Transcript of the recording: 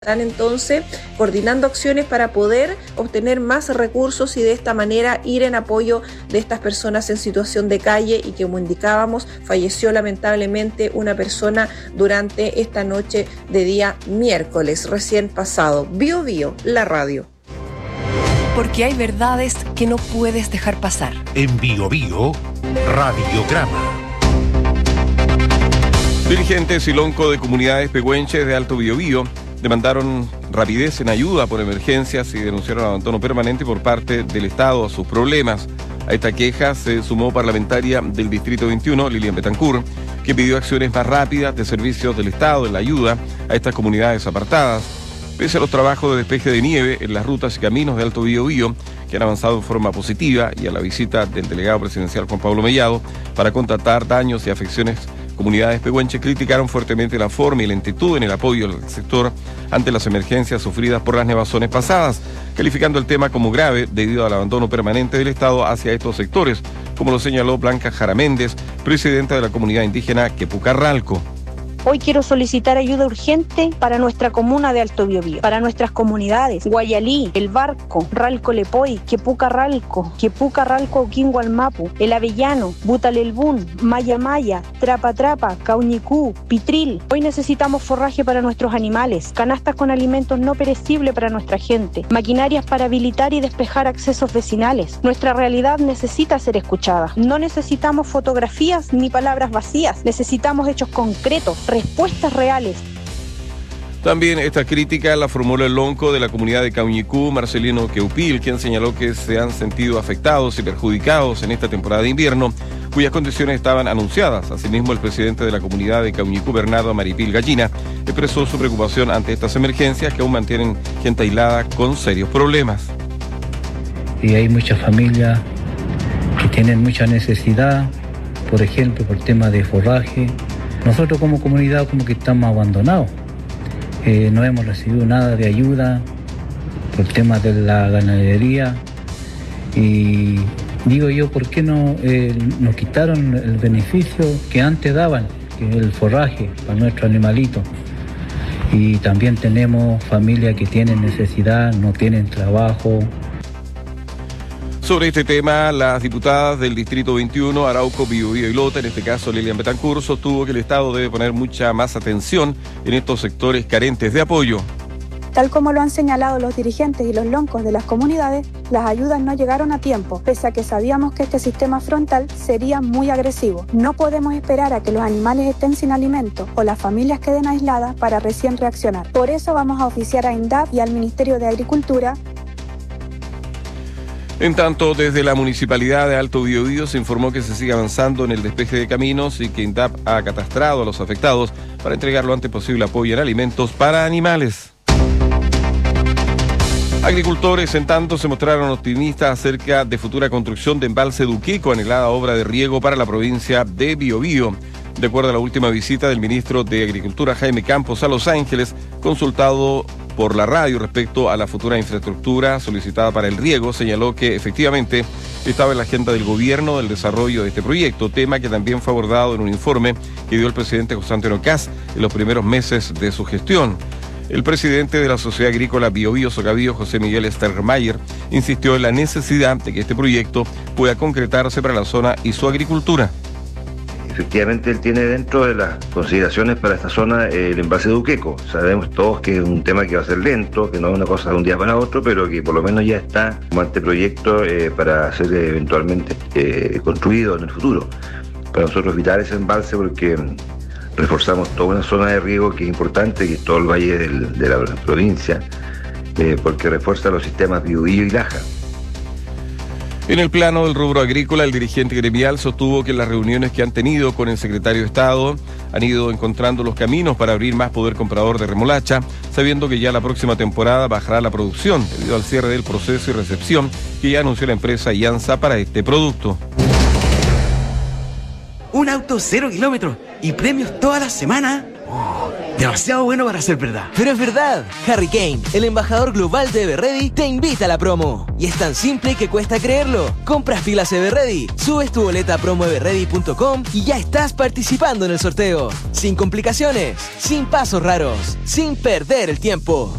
Están entonces coordinando acciones para poder obtener más recursos y de esta manera ir en apoyo de estas personas en situación de calle y que, como indicábamos, falleció lamentablemente una persona durante esta noche de día miércoles recién pasado. Bio Bio, la radio. Porque hay verdades que no puedes dejar pasar. En Bio Bio, Radiograma. Dirigentes y lonco de comunidades pehuenches de Alto Biobío demandaron rapidez en ayuda por emergencias y denunciaron abandono permanente por parte del Estado a sus problemas. A esta queja se sumó parlamentaria del Distrito 21, Lilian Betancourt, que pidió acciones más rápidas de servicios del Estado en la ayuda a estas comunidades apartadas. Pese a los trabajos de despeje de nieve en las rutas y caminos de Alto Biobío, que han avanzado en forma positiva, y a la visita del delegado presidencial Juan Pablo Mellado para constatar daños y afecciones, comunidades pehuenches criticaron fuertemente la forma y lentitud en el apoyo al sector ante las emergencias sufridas por las nevazones pasadas, calificando el tema como grave debido al abandono permanente del Estado hacia estos sectores, como lo señaló Blanca Jara Méndez, presidenta de la comunidad indígena Quepucarralco. Hoy quiero solicitar ayuda urgente para nuestra comuna de Alto Biobío, para nuestras comunidades, Guayalí, El Barco, Ralco Lepoy, Quepucarralco, Oquingualmapu, El Avellano, Butalelbún, Maya Maya, Trapa Trapa, Cauñicú, Pitril. Hoy necesitamos forraje para nuestros animales, canastas con alimentos no perecibles para nuestra gente, maquinarias para habilitar y despejar accesos vecinales. Nuestra realidad necesita ser escuchada. No necesitamos fotografías ni palabras vacías, necesitamos hechos concretos, respuestas reales. También esta crítica la formuló el lonco de la comunidad de Cauñicú, Marcelino Queupil, quien señaló que se han sentido afectados y perjudicados en esta temporada de invierno, cuyas condiciones estaban anunciadas. Asimismo, el presidente de la comunidad de Cauñicú, Bernardo Maripil Gallina, expresó su preocupación ante estas emergencias que aún mantienen gente aislada con serios problemas. Y hay muchas familias que tienen mucha necesidad, por ejemplo, por tema de forraje. Nosotros como comunidad como que estamos abandonados. No hemos recibido nada de ayuda por temas de la ganadería. Y digo yo, ¿por qué no nos quitaron el beneficio que antes daban, que es el forraje para nuestros animalitos? Y también tenemos familias que tienen necesidad, no tienen trabajo. Sobre este tema, las diputadas del Distrito 21, Arauco, Biobío y Lota, en este caso Lilian Betancourt, sostuvo que el Estado debe poner mucha más atención en estos sectores carentes de apoyo. Tal como lo han señalado los dirigentes y los loncos de las comunidades, las ayudas no llegaron a tiempo, pese a que sabíamos que este sistema frontal sería muy agresivo. No podemos esperar a que los animales estén sin alimento o las familias queden aisladas para recién reaccionar. Por eso vamos a oficiar a INDAP y al Ministerio de Agricultura. En tanto, desde la Municipalidad de Alto Biobío se informó que se sigue avanzando en el despeje de caminos y que INDAP ha catastrado a los afectados para entregar lo antes posible apoyo en alimentos para animales. Agricultores, en tanto, se mostraron optimistas acerca de futura construcción de embalse Duqueco, anhelada obra de riego para la provincia de Biobío. De acuerdo a la última visita del ministro de Agricultura, Jaime Campos, a Los Ángeles, consultado por la radio respecto a la futura infraestructura solicitada para el riego, señaló que efectivamente estaba en la agenda del gobierno del desarrollo de este proyecto, tema que también fue abordado en un informe que dio el presidente José Antonio Kast en los primeros meses de su gestión. El presidente de la Sociedad Agrícola Biobío Socabío, José Miguel Stermayer, insistió en la necesidad de que este proyecto pueda concretarse para la zona y su agricultura. Efectivamente, él tiene dentro de las consideraciones para esta zona el embalse de Duqueco. Sabemos todos que es un tema que va a ser lento, que no es una cosa de un día para otro, pero que por lo menos ya está como anteproyecto para ser eventualmente construido en el futuro. Para nosotros vital ese embalse porque reforzamos toda una zona de riego que es importante, que es todo el valle de la provincia, porque refuerza los sistemas Biobío y Laja. En el plano del rubro agrícola, el dirigente gremial sostuvo que en las reuniones que han tenido con el secretario de Estado han ido encontrando los caminos para abrir más poder comprador de remolacha, sabiendo que ya la próxima temporada bajará la producción debido al cierre del proceso y recepción que ya anunció la empresa IANSA para este producto. Un auto 0 kilómetros y premios toda la semana. Demasiado bueno para ser verdad. Pero es verdad. Harry Kane, el embajador global de Everready, te invita a la promo. Y es tan simple que cuesta creerlo. Compras pilas Everready, subes tu boleta a promoeverready.com y ya estás participando en el sorteo. Sin complicaciones, sin pasos raros, sin perder el tiempo.